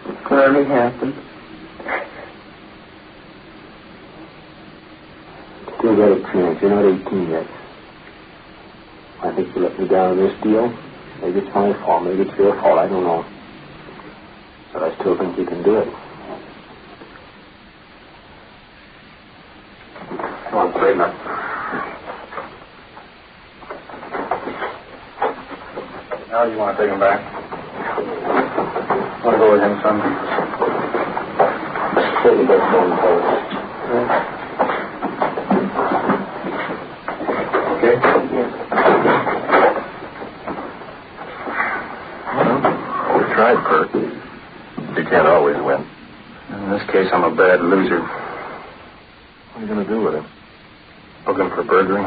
It rarely happens. Still got a chance. You're not 18 yet. I think you let me down in this deal. Maybe it's my fault. Maybe it's your fault. I don't know. But I still think you can do it. Come on, straighten up. Now you want to take him back? Want to go with him, son? Say the best one, fellas. Okay? Yes. Well, we tried, Bert. You can't always win. In this case, I'm a bad loser. What are you going to do with him? Book him for burglary?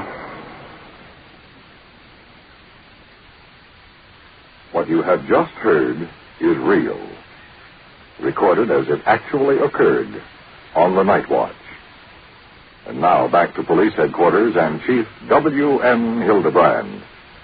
What you have just heard is real. Recorded as it actually occurred on the Night Watch. And now back to police headquarters and Chief W.M. Hildebrand.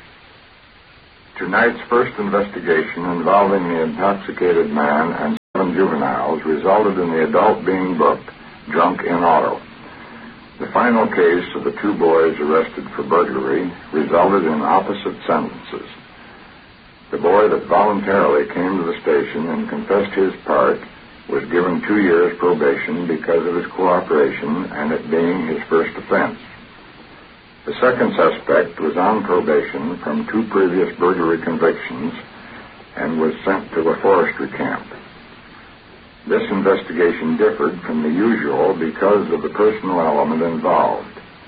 Tonight's first investigation involving the intoxicated man and 7 juveniles resulted in the adult being booked drunk in auto. The final case of the 2 boys arrested for burglary resulted in opposite sentences. The boy that voluntarily came to the station and confessed his part was given 2 years probation because of his cooperation and it being his first offense. The second suspect was on probation from 2 previous burglary convictions and was sent to a forestry camp. This investigation differed from the usual because of the personal element involved.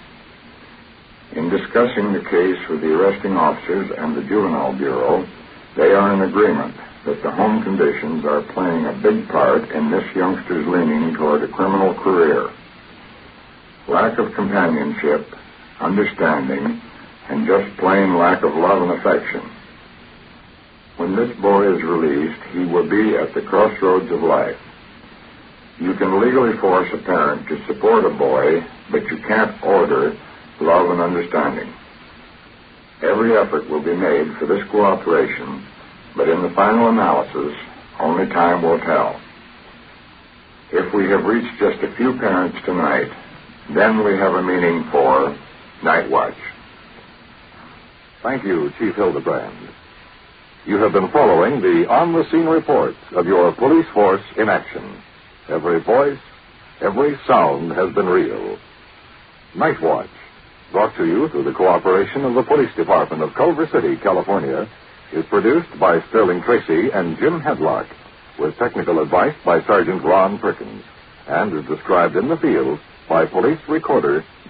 In discussing the case with the arresting officers and the Juvenile Bureau, they are in agreement that the home conditions are playing a big part in this youngster's leaning toward a criminal career. Lack of companionship, understanding, and just plain lack of love and affection. When this boy is released, he will be at the crossroads of life. You can legally force a parent to support a boy, but you can't order love and understanding. Every effort will be made for this cooperation, but in the final analysis, only time will tell. If we have reached just a few parents tonight, then we have a meaning for Night Watch. Thank you, Chief Hildebrand. You have been following the on-the-scene reports of your police force in action. Every voice, every sound has been real. Night Watch, brought to you through the cooperation of the Police Department of Culver City, California, is produced by Sterling Tracy and Jim Hadlock, with technical advice by Sergeant Ron Perkins, and is described in the field by Police Recorder